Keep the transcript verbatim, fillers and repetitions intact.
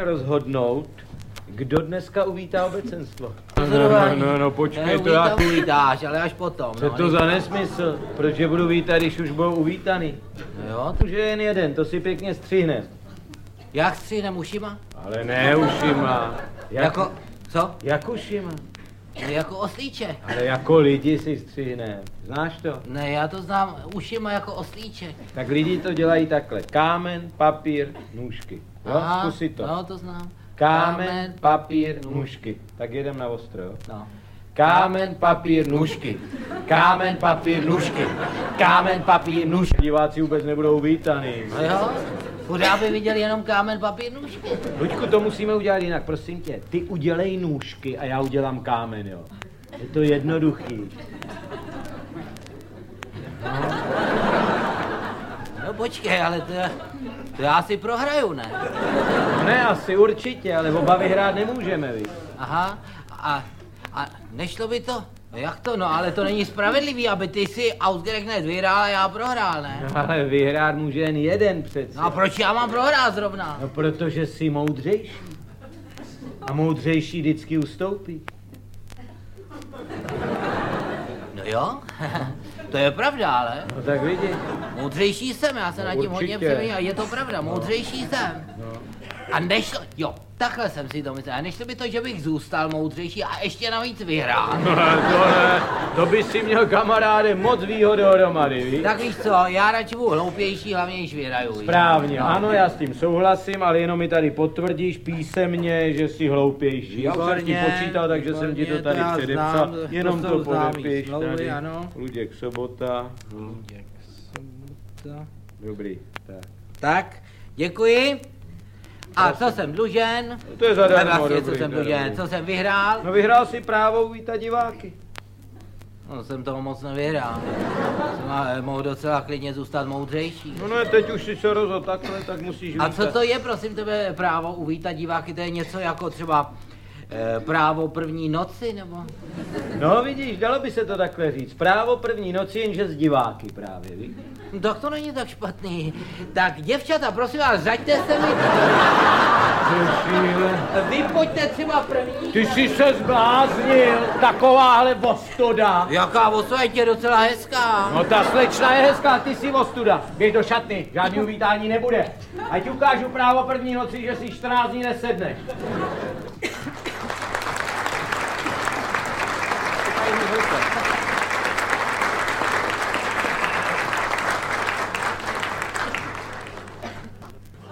rozhodnout, kdo dneska uvítá obecenstvo. No, no, no, no počkej, ne, to já... uvítáš, ale až potom. Co no, to za nesmysl? Proč je budu vítat, když už budou uvítaný? No jo. Už je jen jeden, to si pěkně střihnem. Jak střihnem ušima? Ale ne ušima. Jak... Jako, co? Jak ušima? No, jako oslíček. Ale jako lidi si střihnem. Znáš to? Ne, já to znám ušima jako oslíček. Tak lidi to dělají takhle. Kámen, papír, nůžky. Jo, Aha, zkus si to. No, to znám. Kámen, papír, nůžky. Tak jedem na ostro, jo? No. Kámen, papír, nůžky. Kámen, papír, nůžky. Kámen, papír, nůžky. Diváci vůbec nebudou vítaný. No jo, pořád by viděli jenom kámen, papír, nůžky. Luďku, to musíme udělat jinak, prosím tě. Ty udělej nůžky a já udělám kámen, jo? Je to jednoduchý. No, no počkej, ale to, to já si prohraju, ne? Ne, asi určitě, ale oba vyhrát nemůžeme, víš? Aha, a, a nešlo by to? No jak to? No ale to není spravedlivý, aby ty si ausgerechnet vyhrál a já prohrál, ne? No, ale vyhrát může jen jeden přeci. No a proč já mám prohrát zrovna? No protože jsi moudřejší. A moudřejší vždycky ustoupí. No jo, to je pravda, ale. No tak vidíš. Moudřejší jsem, já se No, nad tím hodně určitě. přemýšlel, je to pravda, moudřejší jsem. No. A nešlo, jo, takhle jsem si to myslel, a nešlo by to, že bych zůstal moudřejší a ještě navíc vyhrál. No, to ne, to by si měl kamaráde moc výhody dohromady, víš? Tak víš co, já radši budu hloupější, hlavně když vyhraju. víš? Správně, No. ano, já s tím souhlasím, ale jenom mi tady potvrdíš písemně, že jsi hloupější. Já už jsem ti Výborně, počítal, takže jsem ti to výborně, tady to já předepsal. znám, Jenom to to jsou známý podepiš smlouvy, tady. ano. Luděk Sobota. Luděk Sobota. Dobrý, tak. Tak, děkuji. A co jsem dlužen? To je zadarmo, Vlastně, dobrý, co jsem dobrý. dlužen, co jsem vyhrál? No vyhrál si právo uvítat diváky. No jsem toho moc nevyhrál. Jsem eh, mohl docela klidně zůstat moudřejší. No ne, teď už si se rozhodl takhle, tak musíš A vítat. co to je, prosím tebe, právo uvítat diváky? To je něco jako třeba eh, právo první noci, nebo? No vidíš, dalo by se to takhle říct. Právo první noci, jenže z diváky právě, víš? No, tak to není tak špatný. Tak děvčata, prosím vás, řaďte se mi. Vy pojďte třeba první. Ty jsi se zbláznil, takováhle ostuda. Jaká osa je tě docela hezká. No ta slečna je hezká, ty jsi ostuda. Běž do šatny, žádný uvítání nebude. Ať ukážu právo první noci, že si čtrnáct dní nesedneš.